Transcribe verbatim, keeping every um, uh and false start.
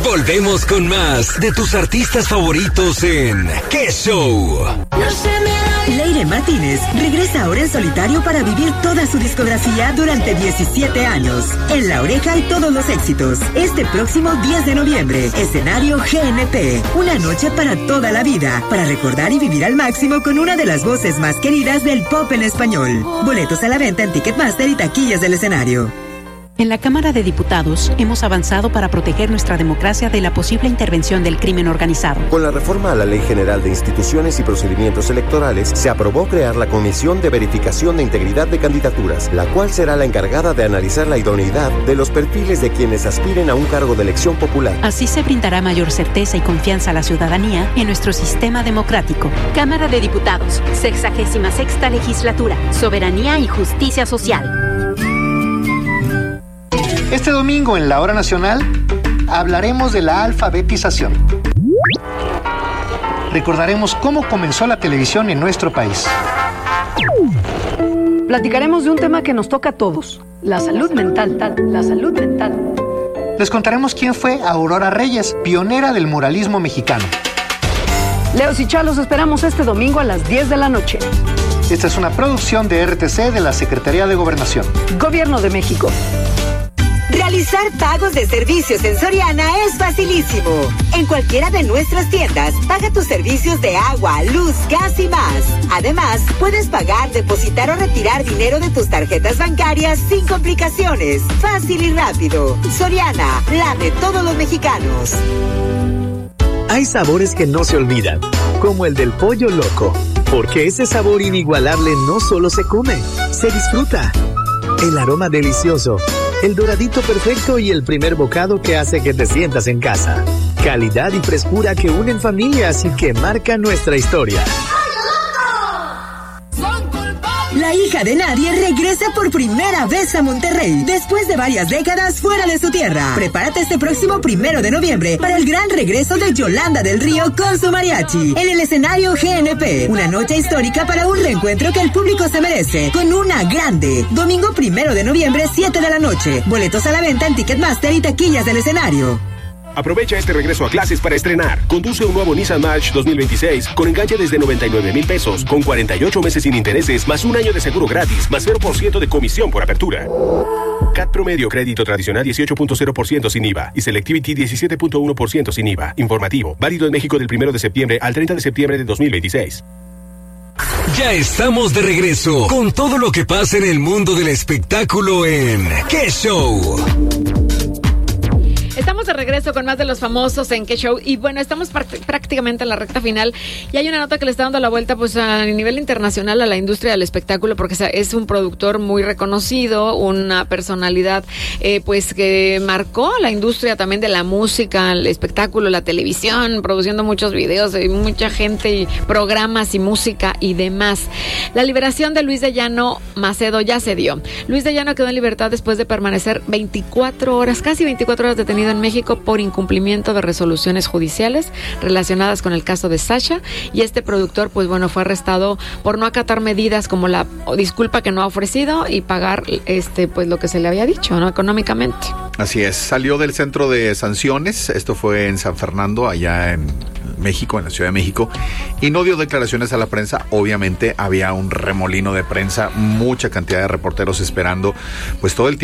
Volvemos con más de tus artistas favoritos en ¡Qué Show! Leire Martínez regresa ahora en solitario para vivir toda su discografía durante diecisiete años. En La Oreja y todos los éxitos. Este próximo diez de noviembre, escenario G N P. Una noche para toda la vida, para recordar y vivir al máximo con una de las voces más queridas del pop en español. Boletos a la venta en Ticketmaster y taquillas del escenario. En la Cámara de Diputados hemos avanzado para proteger nuestra democracia de la posible intervención del crimen organizado. Con la reforma a la Ley General de Instituciones y Procedimientos Electorales, se aprobó crear la Comisión de Verificación de Integridad de Candidaturas, la cual será la encargada de analizar la idoneidad de los perfiles de quienes aspiren a un cargo de elección popular. Así se brindará mayor certeza y confianza a la ciudadanía en nuestro sistema democrático. Cámara de Diputados, sexagésima sexta legislatura, soberanía y justicia social. Este domingo en La Hora Nacional hablaremos de la alfabetización. Recordaremos cómo comenzó la televisión en nuestro país. Platicaremos de un tema que nos toca a todos, la salud mental, la salud mental. Les contaremos quién fue Aurora Reyes, pionera del muralismo mexicano. Leos y Chalos esperamos este domingo a las diez de la noche. Esta es una producción de R T C de la Secretaría de Gobernación. Gobierno de México. Realizar pagos de servicios en Soriana es facilísimo. En cualquiera de nuestras tiendas, paga tus servicios de agua, luz, gas y más. Además, puedes pagar, depositar o retirar dinero de tus tarjetas bancarias sin complicaciones. Fácil y rápido. Soriana, la de todos los mexicanos. Hay sabores que no se olvidan, como el del pollo loco, porque ese sabor inigualable no solo se come, se disfruta. El aroma delicioso, el doradito perfecto y el primer bocado que hace que te sientas en casa. Calidad y frescura que unen familias y que marcan nuestra historia. La hija de nadie regresa por primera vez a Monterrey, después de varias décadas fuera de su tierra. Prepárate este próximo primero de noviembre para el gran regreso de Yolanda del Río con su mariachi, en el escenario G N P. Una noche histórica para un reencuentro que el público se merece, con una grande. Domingo primero de noviembre, siete de la noche. Boletos a la venta en Ticketmaster y taquillas del escenario. Aprovecha este regreso a clases para estrenar. Conduce un nuevo Nissan March dos mil veintiséis con enganche desde noventa y nueve mil pesos, con cuarenta y ocho meses sin intereses, más un año de seguro gratis, más cero por ciento de comisión por apertura. C A T promedio crédito tradicional dieciocho punto cero por ciento sin I V A y Selectivity diecisiete punto uno por ciento sin I V A. Informativo, válido en México del primero de septiembre al treinta de septiembre de dos mil veintiséis. Ya estamos de regreso con todo lo que pasa en el mundo del espectáculo en ¡Qué Show! Estamos de regreso con más de los famosos en Qué Show y bueno, estamos prácticamente en la recta final y hay una nota que le está dando la vuelta pues a nivel internacional a la industria del espectáculo porque es un productor muy reconocido, una personalidad eh, pues que marcó la industria también de la música, el espectáculo, la televisión, produciendo muchos videos de mucha gente y programas y música y demás. La liberación de Luis de Llano Macedo ya se dio. Luis de Llano quedó en libertad después de permanecer veinticuatro horas, casi veinticuatro horas detenido en México por incumplimiento de resoluciones judiciales relacionadas con el caso de Sasha y este productor pues bueno fue arrestado por no acatar medidas como la disculpa que no ha ofrecido y pagar este pues lo que se le había dicho, ¿no? Económicamente. Así es, salió del centro de sanciones, esto fue en San Fernando, allá en México, en la Ciudad de México, y no dio declaraciones a la prensa. Obviamente había un remolino de prensa, mucha cantidad de reporteros esperando pues todo el tiempo